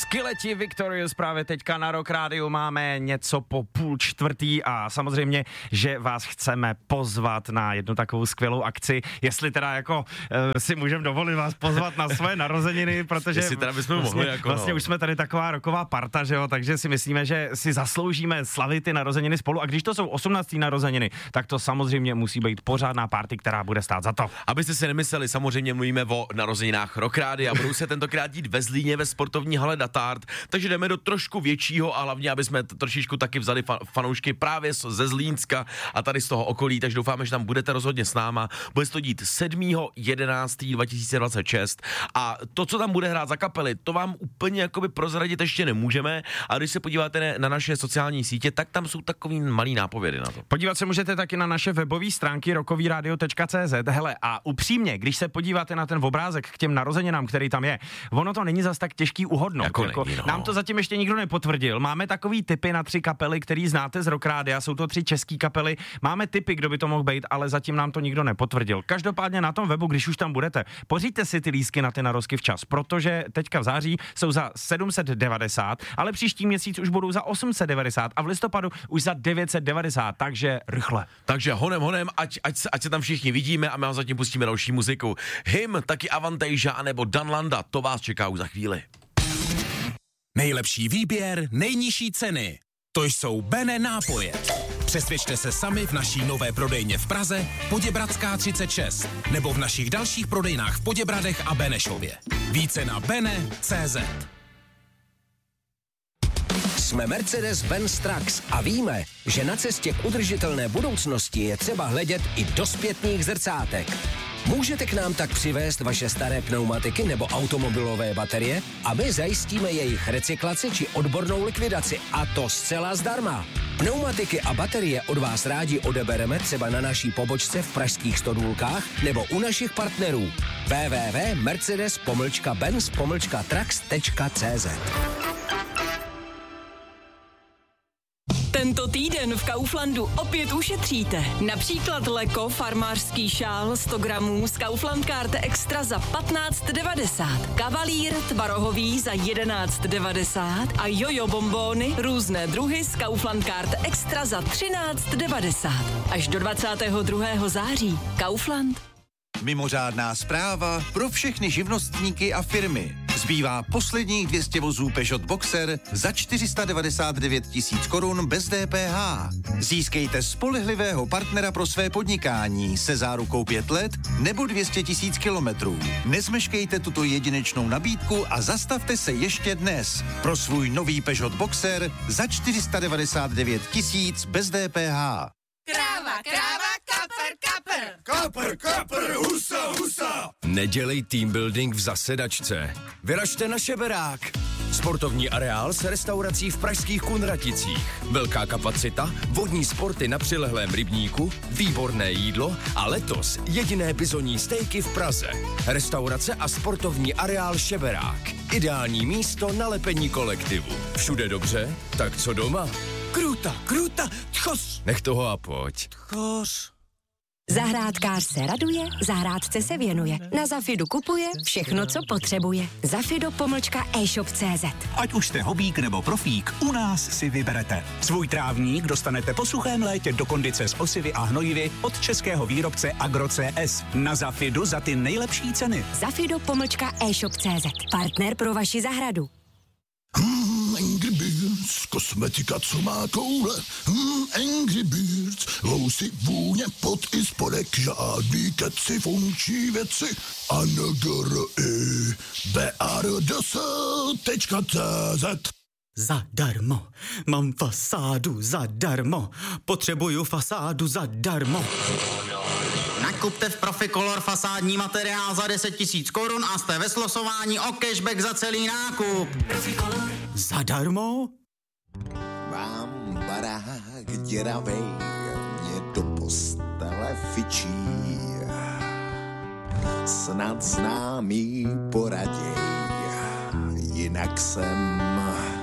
Skileti Victorious právě teďka na Rock Rádiu máme něco po 3:30 a samozřejmě, že vás chceme pozvat na jednu takovou skvělou akci, jestli teda jako si můžeme dovolit vás pozvat na své narozeniny, protože jestli teda bychom mohli jako vlastně už jsme tady taková roková parta, že jo, takže si myslíme, že si zasloužíme slavit ty narozeniny spolu a když to jsou 18. narozeniny, tak to samozřejmě musí být pořádná party, která bude stát za to. Abyste si nemysleli, samozřejmě mluvíme o narozeninách Rock Rádia a budou se tentokrát dít ve Zlíně ve sportovní hale Datard, takže jdeme do trošku většího a hlavně, aby jsme trošičku taky vzali fanoušky právě ze Zlínska a tady z toho okolí, takže doufáme, že tam budete rozhodně s náma. Bude se to dít 7.11.2026 a to, co tam bude hrát za kapely, to vám úplně jakoby prozradit ještě nemůžeme, a když se podíváte na naše sociální sítě, tak tam jsou takový malý nápovědy na to. Podívat se můžete taky na naše webové stránky rockovyradio.cz. Hele, a upřímně, když se podíváte na ten obrázek k těm narozeninám, který tam je, ono to není zas tak těžký uhodnout. Jako nám to zatím ještě nikdo nepotvrdil. Máme takový tipy na 3 kapely, který znáte z Rock Rádia, jsou to 3 český kapely. Máme tipy, kdo by to mohl být, ale zatím nám to nikdo nepotvrdil. Každopádně na tom webu, když už tam budete, pořiďte si ty lístky na ty narozky včas, protože teďka v září jsou za 790, ale příští měsíc už budou za 890 a v listopadu už za 990, takže rychle. Takže honem, ať se tam všichni vidíme a my vám zatím pustíme další muziku. Hym, taky Avantasia anebo Danlanda, to vás čeká už za chvíli. Nejlepší výběr, nejnižší ceny. To jsou Bene nápoje. Přesvědčte se sami v naší nové prodejně v Praze, Poděbradská 36, nebo v našich dalších prodejnách v Poděbradech a Benešově. Více na bene.cz. Jsme Mercedes-Benz Trucks a víme, že na cestě k udržitelné budoucnosti je třeba hledět i do zpětných zrcátek. Můžete k nám tak přivést vaše staré pneumatiky nebo automobilové baterie a my zajistíme jejich recyklaci či odbornou likvidaci, a to zcela zdarma. Pneumatiky a baterie od vás rádi odebereme třeba na naší pobočce v pražských Stodůlkách nebo u našich partnerů www.mercedes-benz-trucks.cz. Tento týden v Kauflandu opět ušetříte. Například Leko farmářský šál 100 gramů z Kaufland Karte Extra za 15,90. Kavalír tvarohový za 11,90 a jojo bombóny různé druhy z Kaufland Karte Extra za 13,90. Až do 22. září. Kaufland. Mimořádná zpráva pro všechny živnostníky a firmy. Zbývá posledních 200 vozů Peugeot Boxer za 499 000 korun bez DPH. Získejte spolehlivého partnera pro své podnikání se zárukou 5 let nebo 200 000 kilometrů. Nezmeškejte tuto jedinečnou nabídku a zastavte se ještě dnes pro svůj nový Peugeot Boxer za 499 000 bez DPH. Kráva, kapr, husa. Nedělej team building v zasedačce. Vyražte na Šeberák. Sportovní areál s restaurací v pražských Kunraticích. Velká kapacita, vodní sporty na přilehlém rybníku, výborné jídlo a letos jediné bizonní stejky v Praze. Restaurace a sportovní areál Šeberák. Ideální místo na lepení kolektivu. Všude dobře, tak co doma? Kruta, tchos. Nech toho a pojď. Tchos. Zahrádkář se raduje, zahrádce se věnuje. Na Zafidu kupuje všechno, co potřebuje. Zafido-e-shop.cz. Ať už jste hobík nebo profík, u nás si vyberete. Svůj trávník dostanete po suchém létě do kondice s osivy a hnojivy od českého výrobce Agro-CS. Na Zafidu za ty nejlepší ceny. Zafido-e-shop.cz. Partner pro vaši zahradu. Angry Birds, kosmetika, co má koule. Angry Birds, vousy, vůně, pot i spodek, žádný keci, funkční věci. ANGRI, BARDS.cz. Zadarmo. Mám fasádu zadarmo. Potřebuju fasádu zadarmo. Nakupte v Proficolor fasádní materiál za 10 000 korun a jste ve slosování o cashback za celý nákup. Proficolor. Zadarmo? Mám barák děravej, mě do postele fičí. Snad známý poraděj, jinak jsem